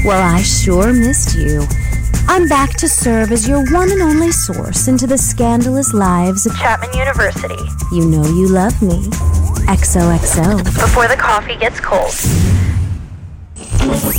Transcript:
Well, I sure missed you. I'm back to serve as your one and only source into the scandalous lives of Chapman University. You know you love me. XOXO. Before the coffee gets cold.